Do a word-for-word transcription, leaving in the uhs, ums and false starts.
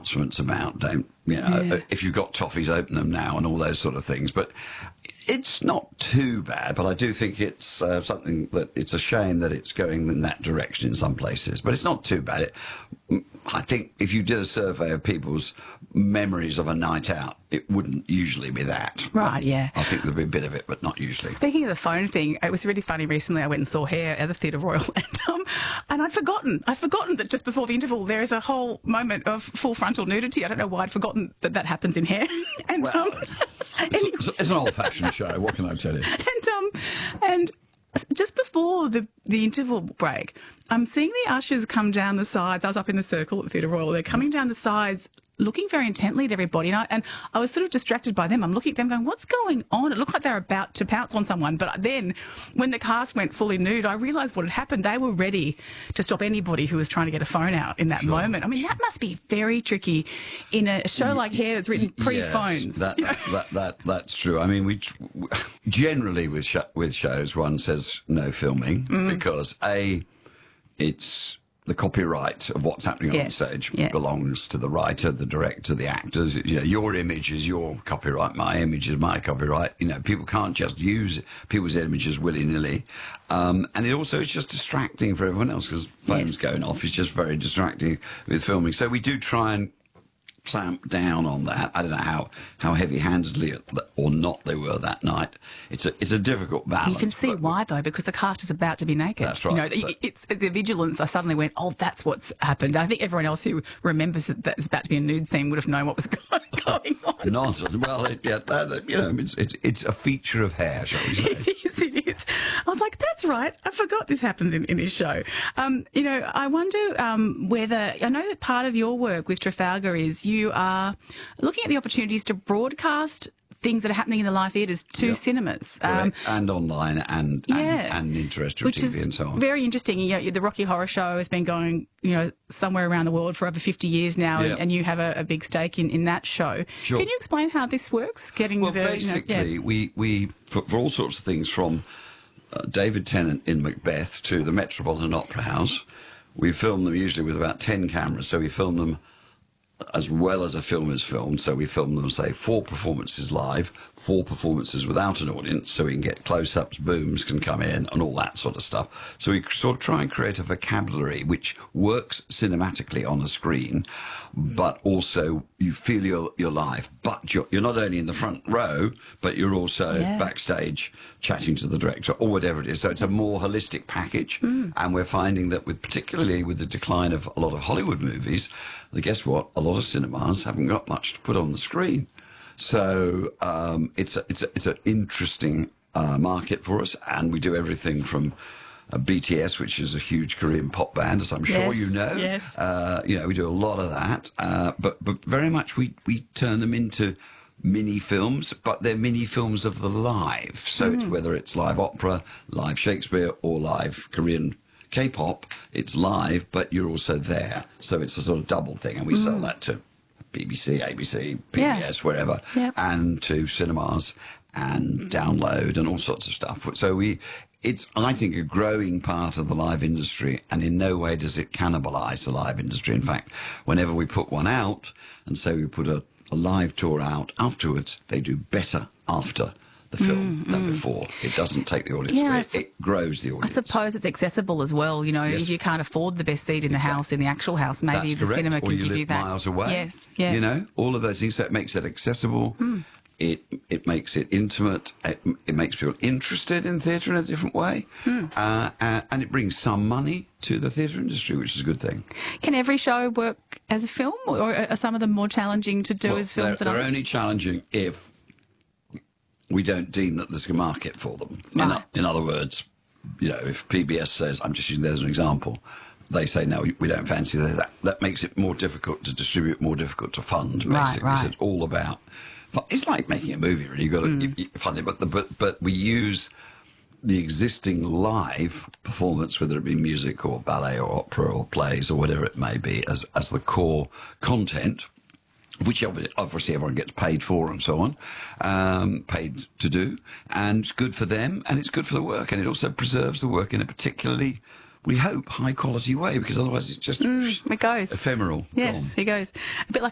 announcements about, don't, you know, Yeah. if you've got toffees, open them now and all those sort of things. But it's not too bad, but I do think it's uh, something that it's a shame that it's going in that direction in some places. But it's not too bad. It, I think if you did a survey of people's memories of a night out, it wouldn't usually be that. Right, yeah. I think there'd be a bit of it, but not usually. Speaking of the phone thing, it was really funny recently. I went and saw Hair at the Theatre Royal, and um, and I'd forgotten. I'd forgotten that just before the interval there is a whole moment of full frontal nudity. I don't know why I'd forgotten that that happens in Hair. and Well, um, It's, it's an old-fashioned show. What can I tell you? and um, and just before the the interval break, I'm seeing the ushers come down the sides. I was up in the circle at the Theatre Royal. They're coming down the sides, looking very intently at everybody, and I, and I was sort of distracted by them. I'm looking at them going, what's going on? It looked like they were about to pounce on someone, but then when the cast went fully nude, I realised what had happened. They were ready to stop anybody who was trying to get a phone out in that Sure. moment. I mean, that must be very tricky in a show like Hair that's written pre-phones. Yes, that, that, that, that, that's true. I mean, we tr- generally with sh- with shows, one says no filming Mm. because A, it's the copyright of what's happening Yes, on stage yeah. belongs to the writer, the director, the actors. You know, your image is your copyright, my image is my copyright. You know, people can't just use people's images willy-nilly. Um, and it also is just distracting for everyone else because phones Yes. going off is just very distracting with filming. So we do try and clamp down on that. I don't know how, how heavy-handedly or not they were that night. It's a it's a difficult balance. You can see but- why, though, because the cast is about to be naked. That's right. You know, So- it's the vigilance. I suddenly went, oh, that's what's happened. I think everyone else who remembers that there's about to be a nude scene would have known what was going on. Nonsense. Well, it, yeah, that, that, you know, it's it's it's a feature of Hair, shall we say? It is, it is. I was like, that's right. I forgot this happens in, in this show. Um, you know, I wonder um, whether, I know that part of your work with Trafalgar is you are looking at the opportunities to broadcast things that are happening in the live theatres to Yep. cinemas. Correct. and online and, yeah. and, and terrestrial Which T V is and so on. very interesting. You know, the Rocky Horror Show has been going, you know, somewhere around the world for over fifty years now, Yeah. and, and you have a, a big stake in, in that show. Sure. Can you explain how this works? Getting Well, the, basically, you know, yeah. we, we for, for all sorts of things, from uh, David Tennant in Macbeth to the Metropolitan Opera House, we film them usually with about ten cameras. So we film them as well as a film is filmed. So we film them, say, four performances live, four performances without an audience, so we can get close-ups, booms can come in, and all that sort of stuff. So we sort of try and create a vocabulary which works cinematically on a screen, but also you feel you're, you're live. But you're, you're not only in the front row, but you're also Yeah. backstage chatting to the director or whatever it is. So it's a more holistic package. Mm. And we're finding that with particularly with the decline of a lot of Hollywood movies, the guess what? A lot of cinemas haven't got much to put on the screen. So um, it's a, it's a, it's an interesting uh, market for us, and we do everything from uh, B T S, which is a huge Korean pop band, as I'm sure Yes, you know. yes. Uh, you know, we do a lot of that, uh, but but very much we we turn them into mini films, but they're mini films of the live. So Mm. it's whether it's live opera, live Shakespeare, or live Korean K-pop, it's live, but you're also there. So it's a sort of double thing, and we sell that to B B C, A B C, P B S, Yeah. wherever, Yep. and to cinemas and download and all sorts of stuff. So we, it's, I think, a growing part of the live industry, and in no way does it cannibalise the live industry. In fact, whenever we put one out, and say we put a, a live tour out afterwards, they do better after the film than before. It doesn't take the audience Yeah, away. I su- It grows the I audience. suppose it's accessible as well. You know, Yes. if you can't afford the best seat in the Exactly. house, in the actual house, maybe That's the correct. cinema or can you give live you that. miles away. Yes, yeah. You know, all of those things. That makes it accessible. It it makes it intimate. It, it makes people interested in theatre in a different way, uh, uh, and it brings some money to the theatre industry, which is a good thing. Can every show work as a film, or are some of them more challenging to do Well, as films? they're, than they're others? only challenging if we don't deem that there's a market for them. In, Right. o- in other words, you know, if P B S says, I'm just using that as an example, they say, no, we don't fancy that. That, that makes it more difficult to distribute, more difficult to fund, basically. Right, right. So it's all about... It's like making a movie, really. You've got to Mm. you, you fund it, but, the, but, but we use the existing live performance, whether it be music or ballet or opera or plays or whatever it may be, as, as the core content, which obvi- obviously everyone gets paid for and so on, um, paid to do, and it's good for them, and it's good for the work, and it also preserves the work in a particularly, we hope, high quality way, because otherwise it's just It goes. ephemeral. Yes, gone. he goes. A bit like